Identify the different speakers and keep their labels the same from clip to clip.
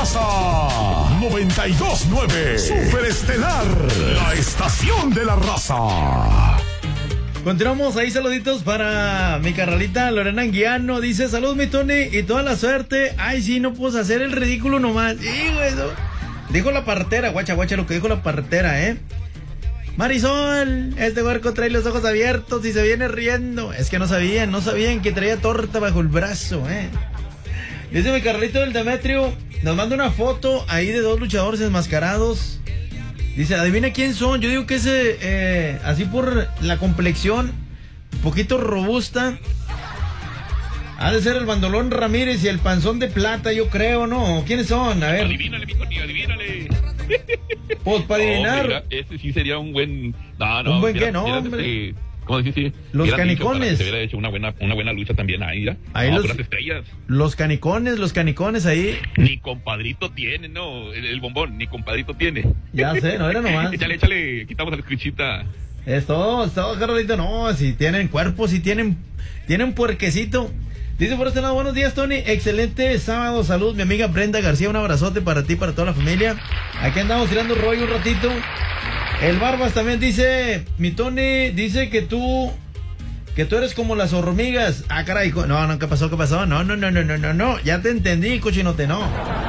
Speaker 1: raza. 92.9 Superestelar, la estación de la raza.
Speaker 2: Continuamos ahí, saluditos para mi carnalita Lorena Anguiano. Dice, salud mi Tony y toda la suerte. Ay, sí, no puedo hacer el ridículo nomás. Hijo eso. Dijo la partera, guacha lo que dijo la partera, Marisol, este huerco trae los ojos abiertos y se viene riendo. Es que no sabían que traía torta bajo el brazo, Dice mi carnalito del Demetrio, nos manda una foto ahí de dos luchadores enmascarados. Dice, adivina quién son. Yo digo que es así por la complexión, un poquito robusta. Ha de ser el Bandolón Ramírez y el Panzón de Plata, yo creo, ¿no? ¿Quiénes son? A ver.
Speaker 3: Adivínale, mijo, adivínale.
Speaker 2: Pues para adivinar.
Speaker 3: Mira, ese sí sería un buen. No,
Speaker 2: ¿Un buen
Speaker 3: mira,
Speaker 2: qué? No, hombre.
Speaker 3: ¿Cómo decir?
Speaker 2: Los canicones.
Speaker 3: Se hubiera hecho una buena lucha también ahí, ¿ya?
Speaker 2: Ahí
Speaker 3: las estrellas.
Speaker 2: Los canicones ahí.
Speaker 3: Ni compadrito tiene, ¿no? El bombón, ni compadrito tiene.
Speaker 2: Ya sé, no era nomás.
Speaker 3: Échale, quitamos a la escrichita.
Speaker 2: Es todo, Carolito. No, si tienen cuerpo, si tienen puerquecito. Dice por este lado, buenos días, Tony. Excelente sábado, salud, mi amiga Brenda García. Un abrazote para ti, para toda la familia. Aquí andamos tirando rollo un ratito. El Barbas también dice, mi Tony, dice que tú eres como las hormigas. Ah, caray, no, ¿qué pasó? No, ya te entendí, cochinote, no,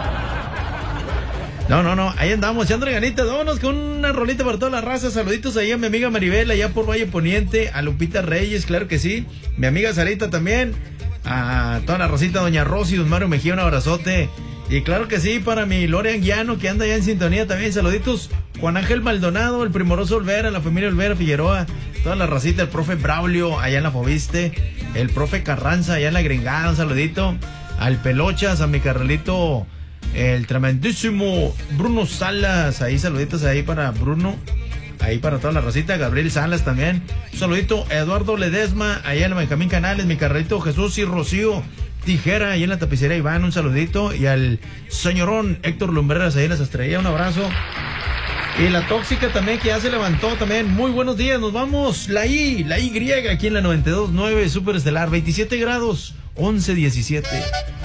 Speaker 2: ahí andamos, echándole ganitas. Vámonos con una rolita para toda la raza. Saluditos ahí a mi amiga Maribel, allá por Valle Poniente, a Lupita Reyes, claro que sí, mi amiga Sarita también, a toda la racita, doña Rosy, don Mario Mejía, un abrazote. Y claro que sí, para mi Lore Anguiano, que anda allá en sintonía también, saluditos. Juan Ángel Maldonado, el Primoroso Olvera, la familia Olvera Figueroa, toda la racita, el profe Braulio, allá en la Fobiste, el profe Carranza, allá en la Gringada, un saludito. Al Pelochas, a mi carnalito, el tremendísimo Bruno Salas, ahí saluditos ahí para Bruno, ahí para toda la racita, Gabriel Salas también. Un saludito, Eduardo Ledesma, allá en el Benjamín Canales, mi carnalito Jesús y Rocío Tijera, ahí en la tapicería Iván, un saludito. Y al señorón Héctor Lumbreras, ahí en las estrellas, un abrazo. Y la tóxica también, que ya se levantó también. Muy buenos días, nos vamos. La Y aquí en la 92.9 Superestelar, 27 grados, 11:17.